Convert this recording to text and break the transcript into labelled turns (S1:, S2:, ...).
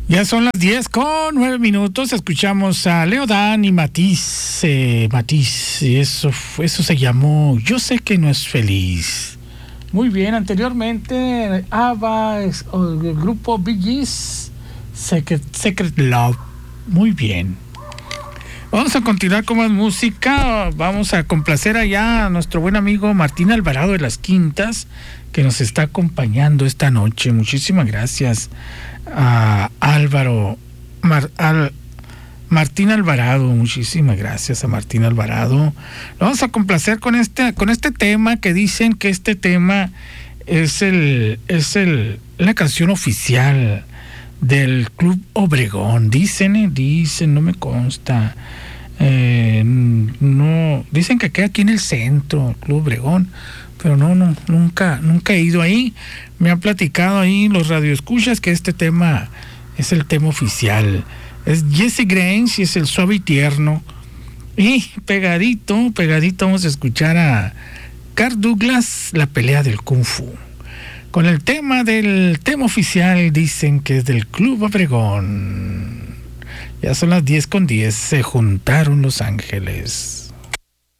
S1: Ya son las 10:09. Escuchamos a Leodán y Matiz. Matiz, eso se llamó Yo sé que no es feliz. Muy bien, anteriormente ABBA, el grupo Bee Gees, Secret Love. Muy bien. Vamos a continuar con más música. Vamos a complacer allá a nuestro buen amigo Martín Alvarado de Las Quintas, que nos está acompañando esta noche. Muchísimas gracias a Martín Alvarado. Muchísimas gracias a Martín Alvarado. Lo vamos a complacer con este tema, que dicen que este tema es la canción oficial del Club Obregón. Dicen, no me consta. No, dicen que queda aquí en el centro, el Club Obregón, pero nunca he ido ahí. Me han platicado ahí los radioescuchas que este tema es el tema oficial. Es Jesse Grange y es el Suave y Tierno. Y pegadito vamos a escuchar a Kirk Douglas, La Pelea del Kung Fu. Con el tema oficial, dicen que es del Club Obregón. Ya son las 10:10, se juntaron los ángeles.